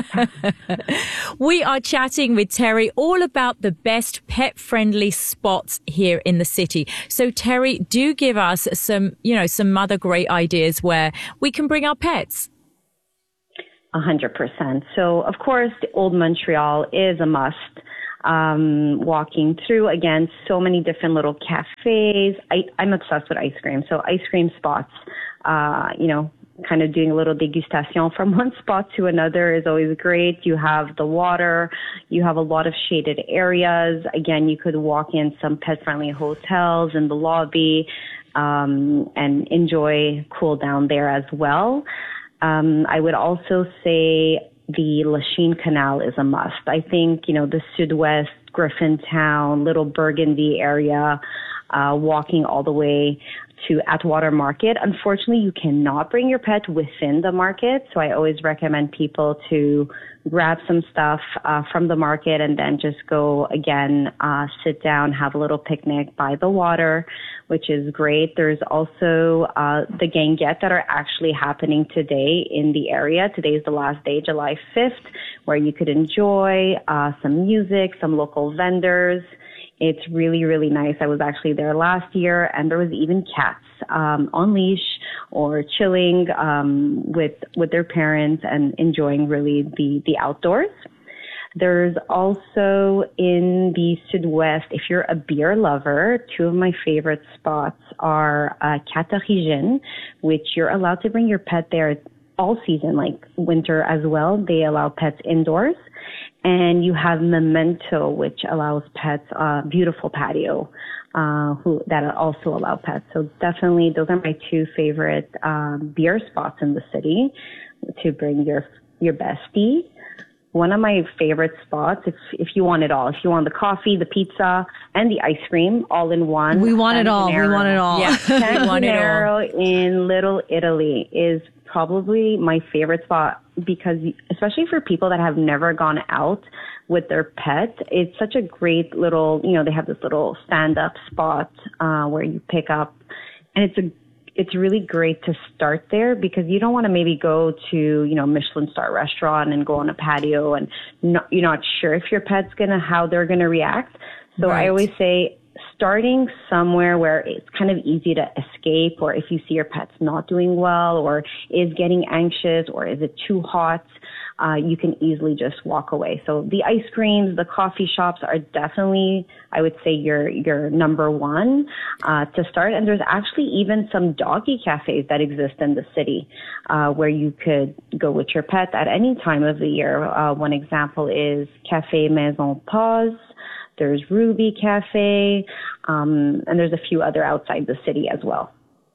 We are chatting with Terry all about the best pet-friendly spots here in the city. So Terry, do give us some other great ideas where we can bring our pets. 100%. So, of course, the Old Montreal is a must. Walking through, again, so many different little cafes. I'm obsessed with ice cream. So ice cream spots, kind of doing a little degustation from one spot to another is always great. You have the water. You have a lot of shaded areas. Again, you could walk in some pet-friendly hotels in the lobby and enjoy cool down there as well. I would also say the Lachine Canal is a must. I think, the Sud-Ouest, Griffintown, Little Burgundy area, walking all the way to Atwater Market. Unfortunately, you cannot bring your pet within the market, so I always recommend people to grab some stuff from the market and then just go, again, sit down, have a little picnic by the water, which is great. There's also the Guinguettes that are actually happening today in the area. Today is the last day, July 5th, where you could enjoy some music, some local vendors. It's really, really nice. I was actually there last year, and there was even cats on leash or chilling with their parents and enjoying really the outdoors. There's also in the Sud-Ouest, if you're a beer lover, two of my favorite spots are Cat Origine, which you're allowed to bring your pet there all season, like winter as well. They allow pets indoors. And you have Memento, which allows pets, beautiful patio, that also allow pets. So definitely those are my two favorite beer spots in the city to bring your bestie. One of my favorite spots, if you want it all, if you want the coffee, the pizza, and the ice cream all in one. We want it all. We want it all. Yeah, San Gennaro in Little Italy is probably my favorite spot because, especially for people that have never gone out with their pet, it's such a great little, they have this little stand-up spot where you pick up, and it's really great to start there because you don't want to maybe go to, Michelin star restaurant and go on a patio and you're not sure if your pet's how they're going to react. So I always say starting somewhere where it's kind of easy to escape, or if you see your pet's not doing well or is getting anxious or is it too hot, you can easily just walk away. So the ice creams, the coffee shops are definitely, I would say, your number one to start. And there's actually even some doggy cafes that exist in the city where you could go with your pet at any time of the year. One example is Café Maison Pause. There's Ruby Cafe, and there's a few other outside the city as well.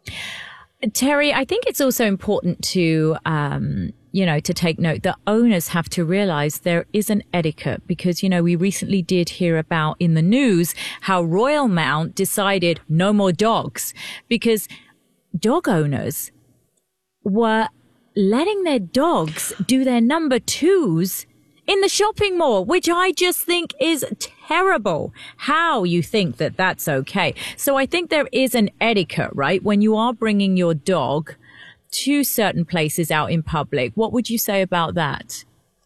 Terry, I think it's also important to, to take note that owners have to realize there is an etiquette because, we recently did hear about in the news how Royal Mount decided no more dogs because dog owners were letting their dogs do their number twos in the shopping mall, which I just think is terrible. How you think that that's okay? So I think there is an etiquette, right? When you are bringing your dog to certain places out in public, what would you say about that?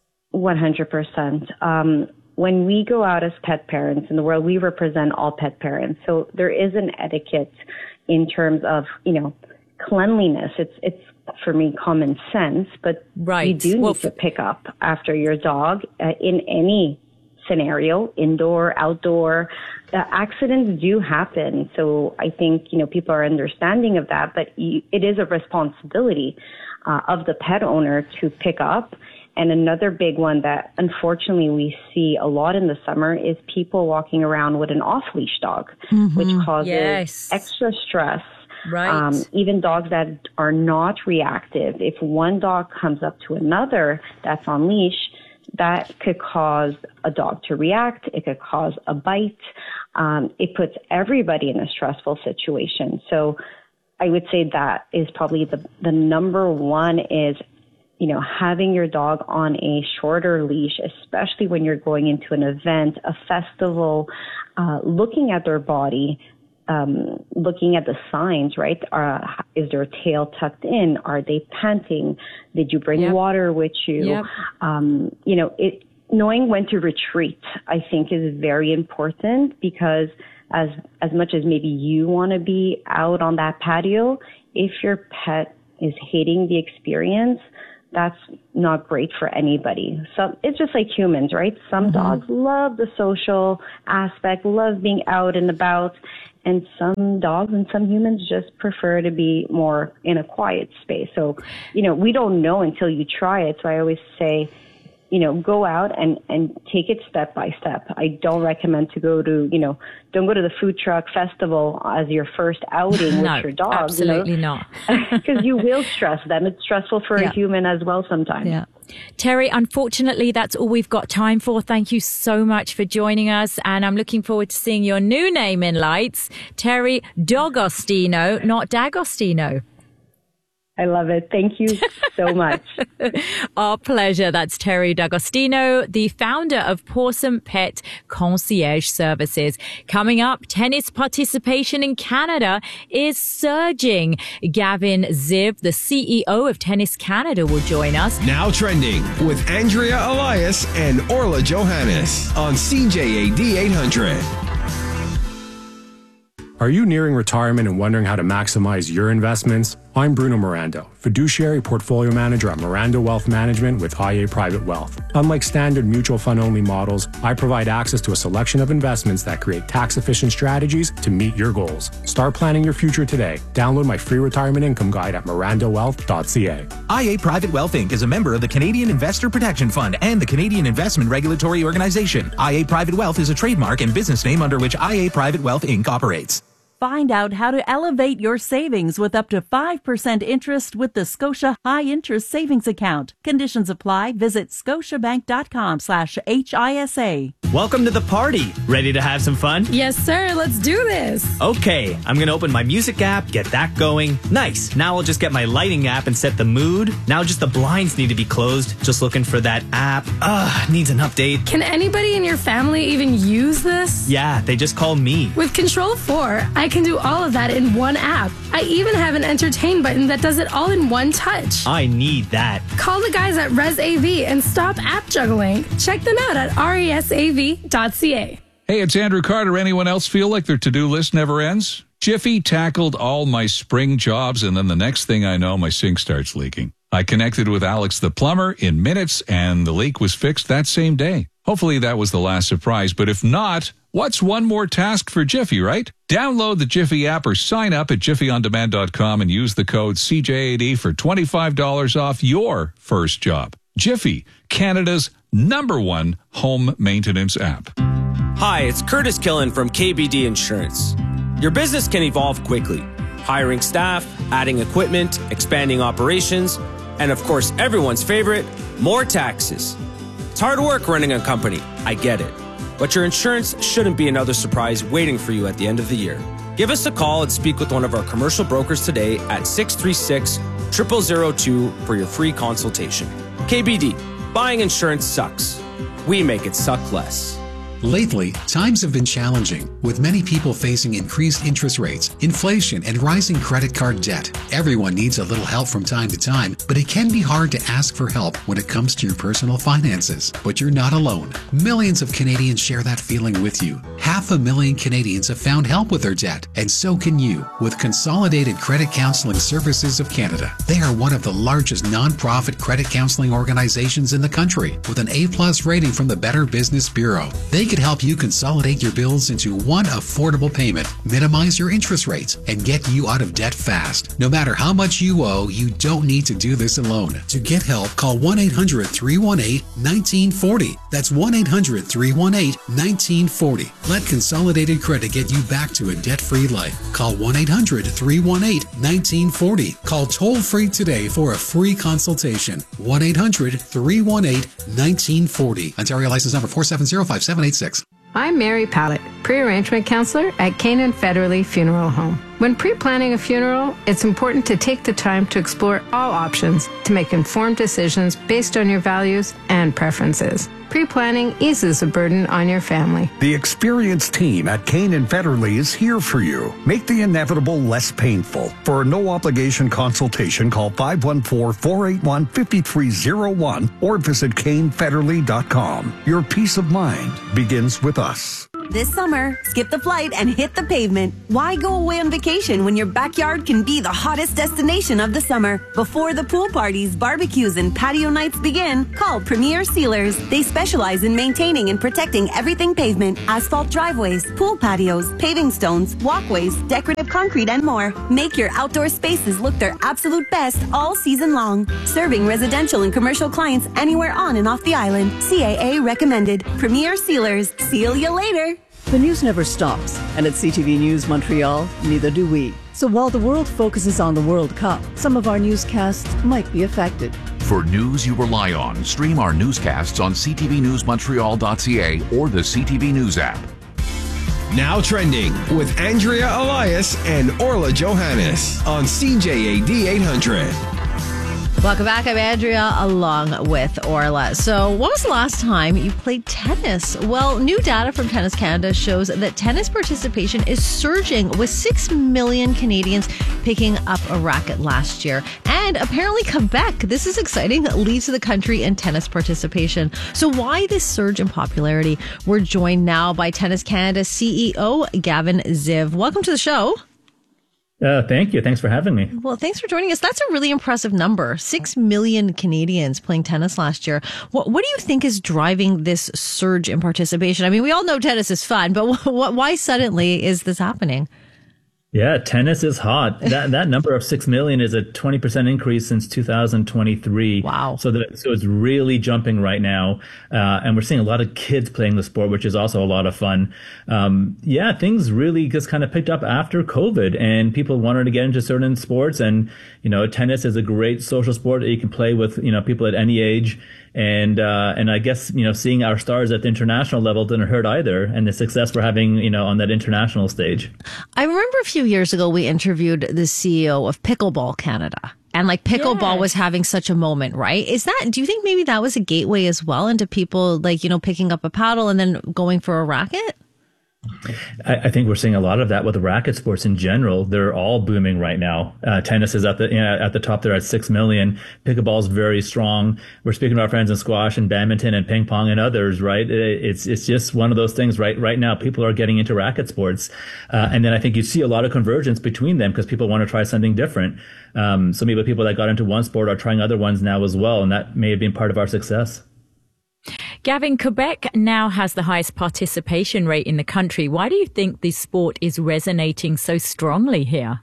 100%. When we go out as pet parents in the world, we represent all pet parents. So there is an etiquette in terms of, cleanliness. It's for me common sense, but you do need to pick up after your dog in any scenario, indoor, outdoor. Accidents do happen. So I think, people are understanding of that, but it is a responsibility of the pet owner to pick up. And another big one that unfortunately we see a lot in the summer is people walking around with an off-leash dog, which causes extra stress. Right. Even dogs that are not reactive, if one dog comes up to another that's on leash, that could cause a dog to react. It could cause a bite. It puts everybody in a stressful situation. So I would say that is probably the number one is, having your dog on a shorter leash, especially when you're going into an event, a festival, looking at their body, looking at the signs, right? Is their tail tucked in? Are they panting? Did you bring water with you? Yep. Knowing when to retreat, I think, is very important, because as much as maybe you want to be out on that patio, if your pet is hating the experience, that's not great for anybody. So it's just like humans, right? Some dogs love the social aspect, love being out and about, and some dogs and some humans just prefer to be more in a quiet space. So, we don't know until you try it. So I always say, go out and take it step by step. I don't recommend to go to, don't go to the food truck festival as your first outing with your dog. Absolutely not. Because you will stress them. It's stressful for a human as well sometimes. Yeah. Terry, unfortunately, that's all we've got time for. Thank you so much for joining us. And I'm looking forward to seeing your new name in lights. Terry D'Agostino, not D'Agostino. I love it. Thank you so much. Our pleasure. That's Terry D'Agostino, the founder of Pawsome Pet Concierge Services. Coming up, tennis participation in Canada is surging. Gavin Ziv, the CEO of Tennis Canada, will join us. Now trending with Andrea Elias and Orla Johannes on CJAD 800. Are you nearing retirement and wondering how to maximize your investments? I'm Bruno Mirando, fiduciary portfolio manager at Mirando Wealth Management with IA Private Wealth. Unlike standard mutual fund only models, I provide access to a selection of investments that create tax efficient strategies to meet your goals. Start planning your future today. Download my free retirement income guide at mirandowealth.ca. IA Private Wealth Inc. is a member of the Canadian Investor Protection Fund and the Canadian Investment Regulatory Organization. IA Private Wealth is a trademark and business name under which IA Private Wealth Inc. operates. Find out how to elevate your savings with up to 5% interest with the Scotia High Interest Savings Account. Conditions apply. Visit scotiabank.com/HISA. Welcome to the party. Ready to have some fun? Yes, sir. Let's do this. Okay, I'm going to open my music app, get that going. Nice. Now I'll just get my lighting app and set the mood. Now just the blinds need to be closed. Just looking for that app. Needs an update. Can anybody in your family even use this? Yeah, they just call me. With Control 4, I can do all of that in one app. I even have an entertain button that does it all in one touch. I need that. Call the guys at ResAV and stop app juggling. Check them out at resav.ca. Hey, it's Andrew Carter. Anyone else feel like their to-do list never ends? Jiffy tackled all my spring jobs, and then the next thing I know, my sink starts leaking. I connected with Alex the plumber in minutes, and the leak was fixed that same day. Hopefully that was the last surprise, but if not, what's one more task for Jiffy, right? Download the Jiffy app or sign up at jiffyondemand.com and use the code CJAD for $25 off your first job. Jiffy, Canada's #1 home maintenance app. Hi, it's Curtis Killen from KBD Insurance. Your business can evolve quickly. Hiring staff, adding equipment, expanding operations, and of course, everyone's favorite, more taxes. It's hard work running a company, I get it. But your insurance shouldn't be another surprise waiting for you at the end of the year. Give us a call and speak with one of our commercial brokers today at 636-0002 for your free consultation. KBD, buying insurance sucks. We make it suck less. Lately, times have been challenging, with many people facing increased interest rates, inflation, and rising credit card debt. Everyone needs a little help from time to time, but it can be hard to ask for help when it comes to your personal finances. But you're not alone. Millions of Canadians share that feeling with you. 500,000 Canadians have found help with their debt, and so can you with Consolidated Credit Counseling Services of Canada. They are one of the largest non-profit credit counseling organizations in the country, with an A+ rating from the Better Business Bureau. They can help you consolidate your bills into one affordable payment, minimize your interest rates, and get you out of debt fast. No matter how much you owe, you don't need to do this alone. To get help, call 1-800-318-1940. That's 1-800-318-1940. Let Consolidated Credit get you back to a debt-free life. Call 1-800-318-1940. Call toll-free today for a free consultation. 1-800-318-1940. Ontario license number 4705786. I'm Mary Pallett, pre-arrangement counselor at Canaan Federally Funeral Home. When pre-planning a funeral, it's important to take the time to explore all options to make informed decisions based on your values and preferences. Pre-planning eases the burden on your family. The experienced team at Canaan Federally is here for you. Make the inevitable less painful. For a no-obligation consultation, call 514-481-5301 or visit canefederally.com. Your peace of mind begins with us. This summer, skip the flight and hit the pavement. Why go away on vacation when your backyard can be the hottest destination of the summer? Before the pool parties, barbecues, and patio nights begin, call Premier Sealers. They specialize in maintaining and protecting everything pavement, asphalt driveways, pool patios, paving stones, walkways, decorative concrete, and more. Make your outdoor spaces look their absolute best all season long. Serving residential and commercial clients anywhere on and off the island. CAA recommended. Premier Sealers. Seal you later. The news never stops, and at CTV News Montreal, neither do we. So while the world focuses on the World Cup, some of our newscasts might be affected. For news you rely on, stream our newscasts on ctvnewsmontreal.ca or the CTV News app. Now trending with Andrea Elias and Orla Johannes on CJAD 800. Welcome back. I'm Andrea along with Orla. So when was the last time you played tennis? Well, new data from Tennis Canada shows that tennis participation is surging, with 6 million Canadians picking up a racket last year. And apparently Quebec, this is exciting, leads the country in tennis participation. So why this surge in popularity? We're joined now by Tennis Canada CEO Gavin Ziv. Welcome to the show. Thank you. Thanks for having me. Well, thanks for joining us. That's a really impressive number. 6 million Canadians playing tennis last year. What do you think is driving this surge in participation? I mean, we all know tennis is fun, but why suddenly is this happening? Yeah, tennis is hot. That number of 6 million is a 20% increase since 2023. Wow. So it's really jumping right now. And we're seeing a lot of kids playing the sport, which is also a lot of fun. Things really just kind of picked up after COVID, and people wanted to get into certain sports. And, tennis is a great social sport that you can play with, people at any age. And I guess, seeing our stars at the international level didn't hurt either. And the success we're having, on that international stage. I remember a few years ago, we interviewed the CEO of Pickleball Canada. And pickleball was having such a moment, right? Do you think maybe that was a gateway as well into people picking up a paddle and then going for a racket? I think we're seeing a lot of that with the racket sports in general. They're all booming right now. Tennis is at the top there at 6 million. Pickleball is very strong. We're speaking to our friends in squash and badminton and ping pong and others, right? It's just one of those things, right? Right now, people are getting into racket sports. And then I think you see a lot of convergence between them because people want to try something different. So maybe people that got into one sport are trying other ones now as well. And that may have been part of our success. Gavin, Quebec now has the highest participation rate in the country. Why do you think this sport is resonating so strongly here?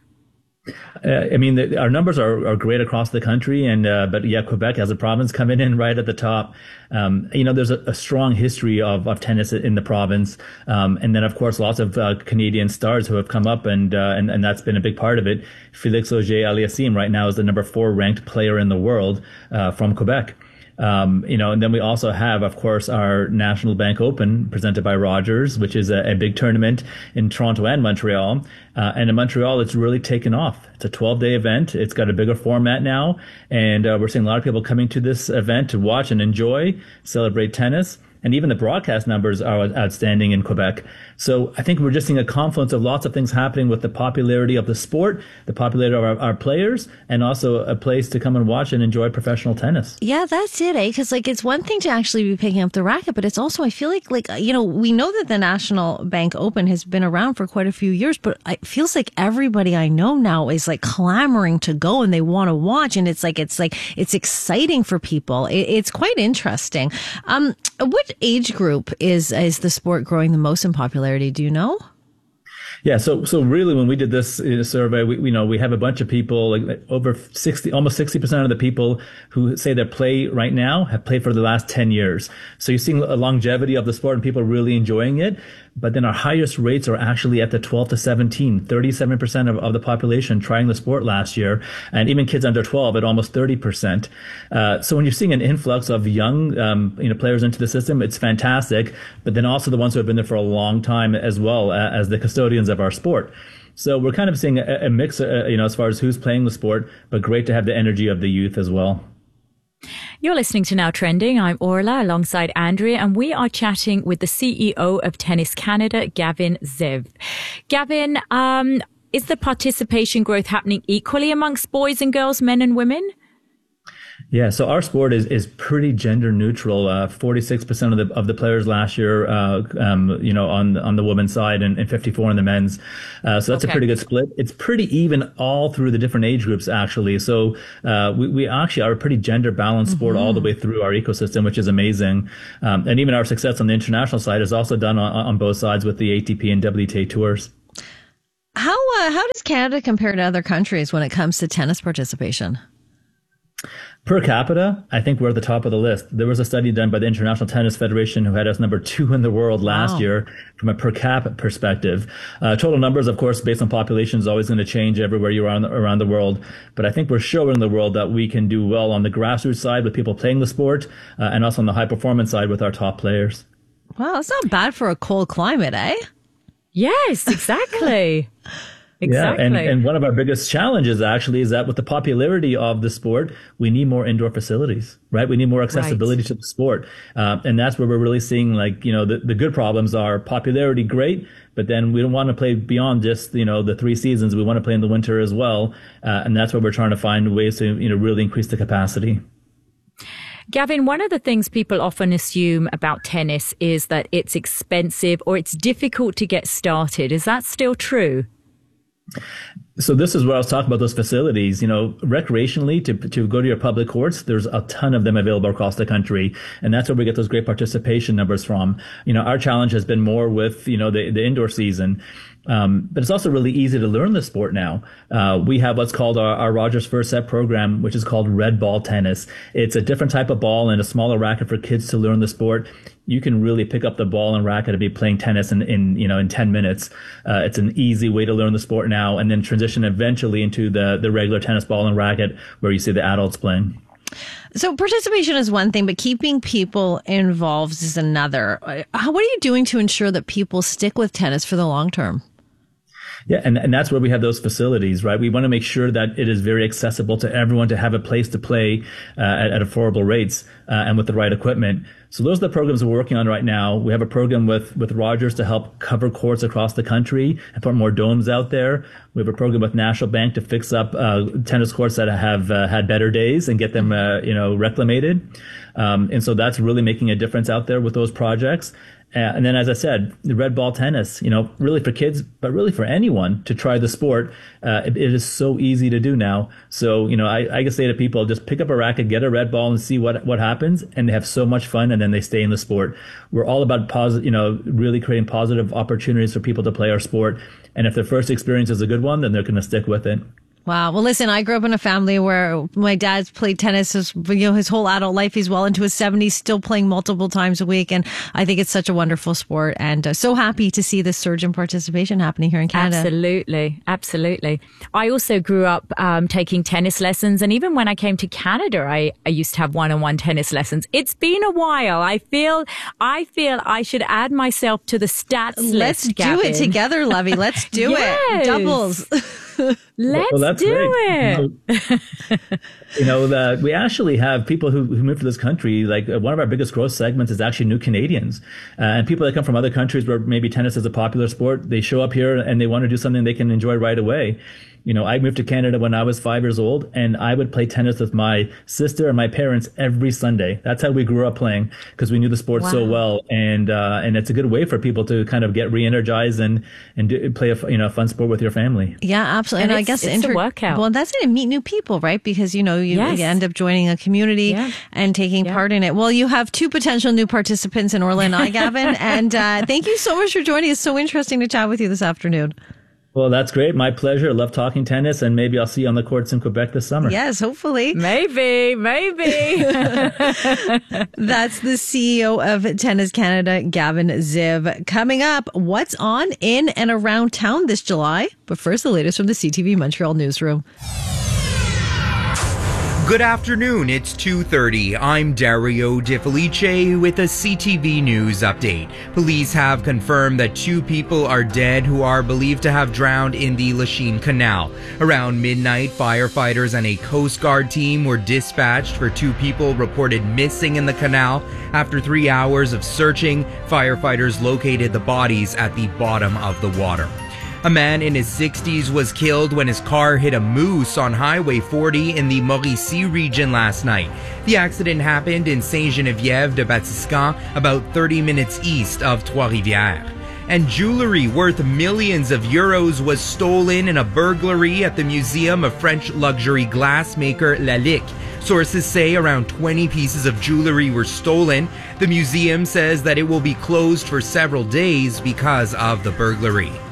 Our numbers are great across the country, but Quebec as a province coming in right at the top. There's a strong history of tennis in the province, and then of course lots of Canadian stars who have come up, and that's been a big part of it. Félix Auger-Aliassime right now is the number 4 ranked player in the world from Quebec. And then we also have, of course, our National Bank Open presented by Rogers, which is a big tournament in Toronto and Montreal. And in Montreal, it's really taken off. It's a 12-day event. It's got a bigger format now. And we're seeing a lot of people coming to this event to watch and enjoy, celebrate tennis. And even the broadcast numbers are outstanding in Quebec. So I think we're just seeing a confluence of lots of things happening with the popularity of the sport, the popularity of our players, and also a place to come and watch and enjoy professional tennis. Yeah, that's it, Because it's one thing to actually be picking up the racket, but it's also, I feel like, we know that the National Bank Open has been around for quite a few years, but it feels like everybody I know now is like clamoring to go and they want to watch. And it's exciting for people. It's quite interesting. What age group is the sport growing the most in popularity? Do you know? Yeah, so really, when we did this survey, we have a bunch of people, like over 60, almost 60% of the people who say they play right now have played for the last 10 years. So you're seeing a longevity of the sport and people really enjoying it. But then our highest rates are actually at the 12 to 17, 37% of the population trying the sport last year, and even kids under 12 at almost 30%. So when you're seeing an influx of young, players into the system, it's fantastic. But then also the ones who have been there for a long time as well as the custodians of our sport. So we're kind of seeing a mix, as far as who's playing the sport, but great to have the energy of the youth as well. You're listening to Now Trending. I'm Orla alongside Andrea, and we are chatting with the CEO of Tennis Canada, Gavin Zev. Gavin, is the participation growth happening equally amongst boys and girls, men and women? Yeah, so our sport is pretty gender neutral. 46% of the players last year, on the women's side, and 54 on the men's. So that's a pretty good split. It's pretty even all through the different age groups, actually. So we actually are a pretty gender balanced sport all the way through our ecosystem, which is amazing. And even our success on the international side is also done on both sides with the ATP and WTA tours. How does Canada compare to other countries when it comes to tennis participation? Per capita, I think we're at the top of the list. There was a study done by the International Tennis Federation who had us number 2 in the world last year from a per cap perspective. Total numbers, of course, based on population is always going to change everywhere you are around the world. But I think we're showing the world that we can do well on the grassroots side with people playing the sport, and also on the high performance side with our top players. Wow, it's not bad for a cold climate, eh? Yes, exactly. Exactly. Yeah, and one of our biggest challenges actually is that with the popularity of the sport, we need more indoor facilities, right? We need more accessibility to the sport. And that's where we're really seeing the good problems are popularity, great, but then we don't want to play beyond just, the 3 seasons. We want to play in the winter as well. And that's where we're trying to find ways to, really increase the capacity. Gavin, one of the things people often assume about tennis is that it's expensive or it's difficult to get started. Is that still true? So this is where I was talking about those facilities. Recreationally, to go to your public courts, there's a ton of them available across the country. And that's where we get those great participation numbers from. Our challenge has been more with, the indoor season. But it's also really easy to learn the sport now. We have what's called our Rogers First Set program, which is called Red Ball Tennis. It's a different type of ball and a smaller racket for kids to learn the sport. You can really pick up the ball and racket and be playing tennis in 10 minutes. It's an easy way to learn the sport now, and then transition eventually into the regular tennis ball and racket where you see the adults playing. So participation is one thing, but keeping people involved is another. What are you doing to ensure that people stick with tennis for the long term? Yeah, and that's where we have those facilities, right? We want to make sure that it is very accessible to everyone to have a place to play at affordable rates and with the right equipment. So those are the programs we're working on right now. We have a program with Rogers to help cover courts across the country and put more domes out there. We have a program with National Bank to fix up tennis courts that have had better days and get them, reclamated. And so that's really making a difference out there with those projects. And then, as I said, the red ball tennis, really for kids, but really for anyone to try the sport. It is so easy to do now. So, I can say to people, just pick up a racket, get a red ball and see what happens. And they have so much fun and then they stay in the sport. We're all about really creating positive opportunities for people to play our sport. And if their first experience is a good one, then they're going to stick with it. Wow. Well, listen, I grew up in a family where my dad's played tennis his whole adult life. He's well into his 70s, still playing multiple times a week. And I think it's such a wonderful sport, and so happy to see this surge in participation happening here in Canada. Absolutely. Absolutely. I also grew up taking tennis lessons. And even when I came to Canada, I used to have one-on-one tennis lessons. It's been a while. I feel I should add myself to the stats Let's list, do Gavin. it together, Lovey. Let's do it. Doubles. Let's do it. We actually have people who move to this country. Like one of our biggest growth segments is actually new Canadians, and people that come from other countries where maybe tennis is a popular sport. They show up here and they want to do something they can enjoy right away. I moved to Canada when I was 5 years old, and I would play tennis with my sister and my parents every Sunday. That's how we grew up playing, because we knew the sport so well. And it's a good way for people to kind of get re-energized and play a fun sport with your family. Yeah, absolutely. And I guess it's a workout. Well, that's it. Meet new people, right? Because you end up joining a community and taking part in it. Well, you have 2 potential new participants in Orla and I, Gavin. And thank you so much for joining. It's so interesting to chat with you this afternoon. Well, that's great. My pleasure. I love talking tennis, and maybe I'll see you on the courts in Quebec this summer. Yes, hopefully. Maybe. That's the CEO of Tennis Canada, Gavin Ziv. Coming up, what's on in and around town this July? But first, the latest from the CTV Montreal newsroom. Good afternoon, it's 2:30. I'm Dario De Felice with a CTV News update. Police have confirmed that 2 people are dead who are believed to have drowned in the Lachine Canal. Around midnight, firefighters and a Coast Guard team were dispatched for 2 people reported missing in the canal. After 3 hours of searching, firefighters located the bodies at the bottom of the water. A man in his 60s was killed when his car hit a moose on Highway 40 in the Mauricie region last night. The accident happened in Saint-Geneviève de Batiscan, about 30 minutes east of Trois-Rivières. And jewelry worth millions of euros was stolen in a burglary at the Museum of French luxury glassmaker Lalique. Sources say around 20 pieces of jewelry were stolen. The museum says that it will be closed for several days because of the burglary.